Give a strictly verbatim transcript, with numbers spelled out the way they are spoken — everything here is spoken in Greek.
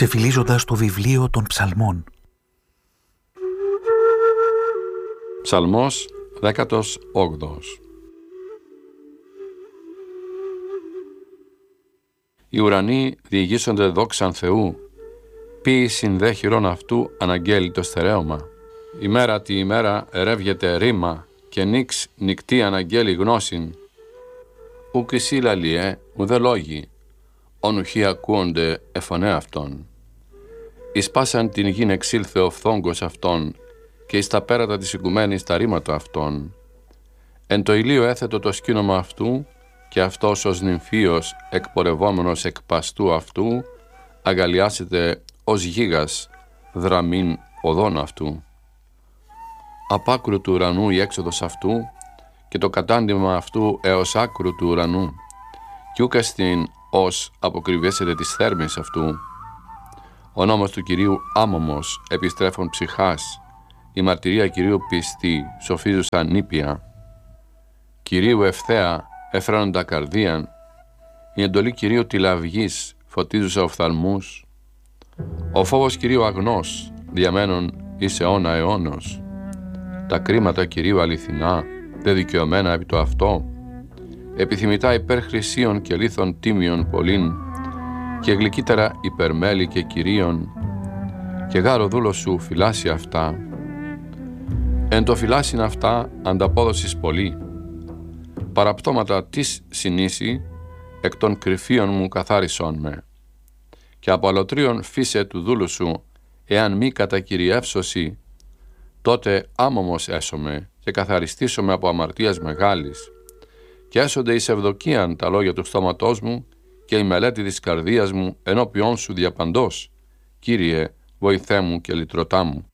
ξεφυλίζοντας το βιβλίο των ψαλμών. Ψαλμός δέκατος όγδοος. Οι ουρανοί διηγήσονται δόξαν Θεού, ποίησιν δε χειρών αυτού αναγγέλει το στερέωμα. Ημέρα τη ημέρα ερεύγεται ρήμα και νύξ νυκτή αναγγέλει γνώσιν. Ουκ εισή λαλιέ, ουδέ λόγοι, όνουχοι ακούονται εφωνέ αυτών. Εις πάσαν την γην εξήλθε ο φθόγκος αυτών και εις τα πέρατα της οικουμένης τα ρήματα αυτών. Εν το ηλίο έθετο το σκήνομα αυτού και αυτός ως νυμφίος εκπορευόμενος εκ παστού αυτού αγαλιάσεται ως γίγας δραμήν οδών αυτού. Απ' του ουρανού η έξοδος αυτού και το κατάντημα αυτού έως άκρου του ουρανού κι ούκα στην ως αποκριβέσεται της θέρμης αυτού. Ο νόμος του Κυρίου άμωμος επιστρέφων ψυχάς, η μαρτυρία Κυρίου πιστή σοφίζουσα νήπια. Κυρίου ευθέα εφραίνοντα καρδίαν, η εντολή Κυρίου τηλαυγής φωτίζουσα οφθαλμούς. Ο φόβος Κυρίου αγνός, διαμένων εις αιώνα αιώνος. Τα κρίματα Κυρίου αληθινά, δε δικαιωμένα επί το αυτό. Επιθυμητά υπέρ χρυσίων και λίθων τίμιων πολλήν, και γλυκύτερα υπερμέλη και κυρίων, και γάρο δούλο σου φυλάσσει αυτά. Εν το φυλάσσιν αυτά ανταπόδοσης πολύ. Παραπτώματα της συνήσει, εκ των κρυφίων μου καθάρισόν με. Και από αλωτρίων φύσε του δούλου σου, εάν μη κατακυριεύσωση, τότε άμωμος έσωμε και καθαριστήσομαι από αμαρτίας μεγάλης. Και έσονται εις ευδοκίαν τα λόγια του στόματός μου και η μελέτη της καρδίας μου ενώπιόν σου διαπαντός. Κύριε, βοηθέ μου και λυτρωτά μου.